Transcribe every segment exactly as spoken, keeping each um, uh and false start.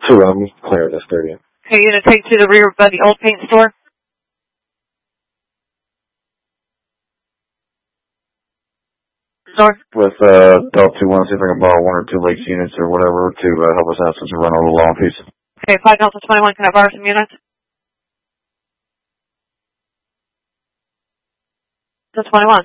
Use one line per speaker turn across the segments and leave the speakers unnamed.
Two of them, clear this thirty.
Okay, you're going to take to the rear by the old paint store? Store?
With uh, Delta two one, see if I can borrow one or two Lakes units or whatever to uh, help us out since we run a little long piece.
Okay, five Delta twenty-one, can I borrow some units? Delta twenty-one.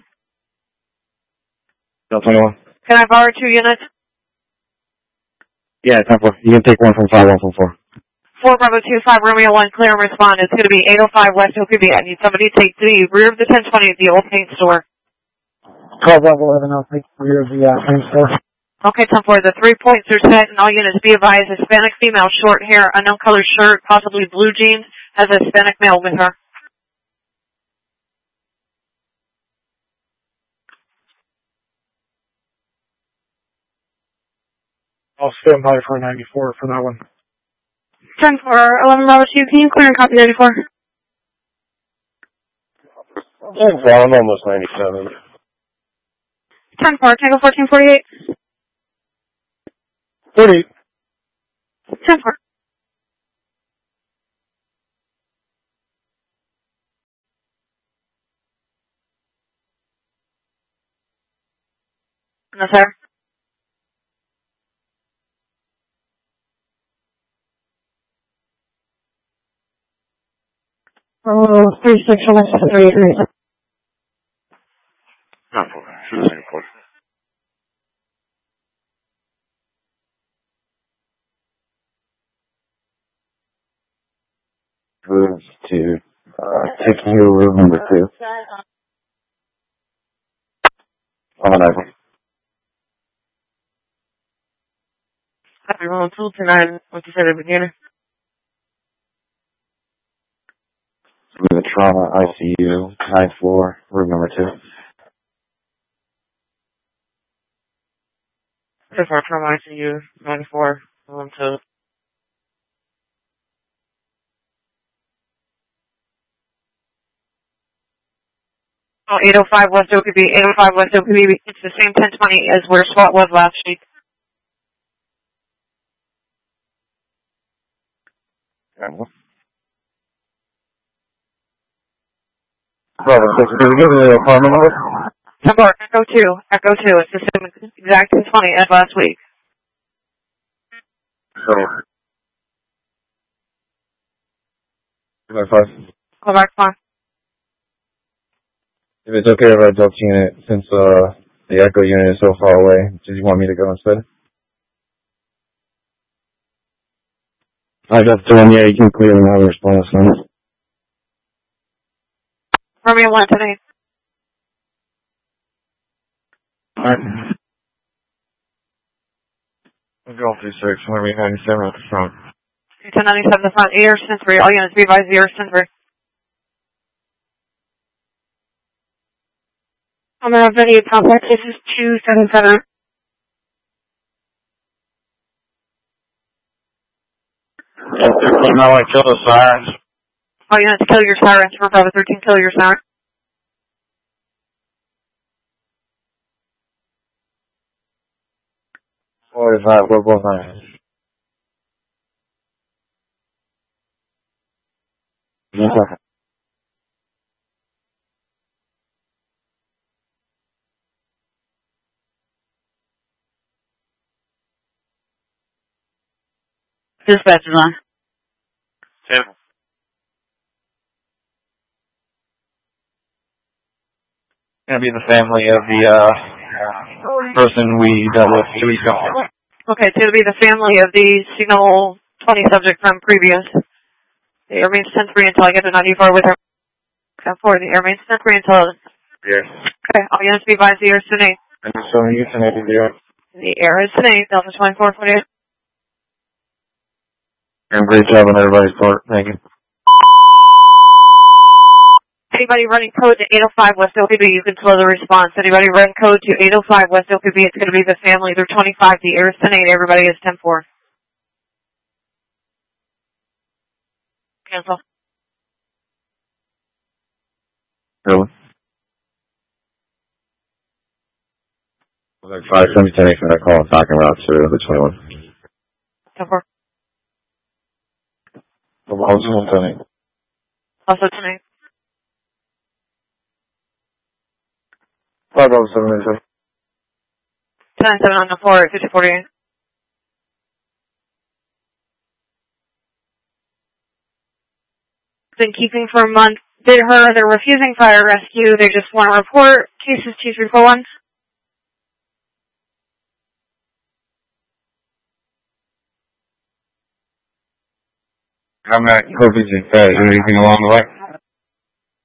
Delta twenty-one?
Can I borrow two units?
Yeah, ten four. You can take one from five, one from four.
four Bravo two five Romeo one, clear and respond. It's going to be eight oh five West O P B. I need somebody to take the rear of the ten twenty at the old paint store.
twelve Bravo eleven, I'll take the rear of the uh, paint store.
Okay, ten four, the three points are set and all units be advised. Hispanic female, short hair, unknown color shirt, possibly blue jeans, has a Hispanic male with her.
I'll stand by for ninety-four for that one.
ten four, eleven Bravo two, can you clear and copy ninety-four?
Yeah, I'm almost ninety-seven.
ten four, Tango fourteen forty-eight.
forty-eight.
ten four. No, sir.
Oh, three six one thirty three.
Not four. Should have four. Move to uh, taking you room number two. On an iPhone.
Happy room two tonight. What you said at the beginning?
The trauma I C U, ninth floor, room number two.
Just our trauma I C U, ninety-four, room two. Oh, eight oh five West O P B, eight oh five West O P B. It's the same ten twenty as where SWAT was last week.
Brother, did you give me the apartment number?
Number, Echo two, Echo two. It's the same exact ten twenty as last week.
So, nine five.
Call back, come on.
If it's okay if I talk to unit, since uh, the Echo unit is so far away, did you want me to go instead? I just doing, yeah, you can clear them out and respond to some.
Romeo one today.
Alright. We'll go through six, we're going to be ninety-seven at the front.
ten ninety-seven at the front, Air Sensory. All units be advised, Air Sensory. I'm going to have video complex. This is two seven seven.
Now I kill the sirens.
All units kill your sirens. For Bravo thirteen, kill your siren.
forty-five, we're both on. One second.
Dispatch is on.
Ten. Gonna be the family of the uh, person we dealt with two weeks ago.
Okay, it's going to be the family of the Signal twenty subject from previous. The Air Main ten three until I get to ninety-four with her. ten four, the Air Main ten three until...
Yes.
Okay, all units be advised, the Air is tonight.
And so you can maybe do it.
The Air is tonight, Delta twenty-four forty-eight.
And great job on everybody's part. Thank you.
Anybody running code to eight oh five West O P B, you can slow the response. Anybody running code to eight oh five West O P B, it's going to be the family. They're twenty-five. The Air is tonight. Everybody is ten four. Cancel.
Really? Like five seventy ten eight for that call. Talking about to the twenty-one.
ten four.
Also tonight.
Also tonight.
five oh seven eight seven.
ten seven on the four at fifty forty-eight. Been keeping for a month. Did her, they're refusing fire rescue. They just want to report cases two three four one.
I'm at Corpus. Is there anything along the way?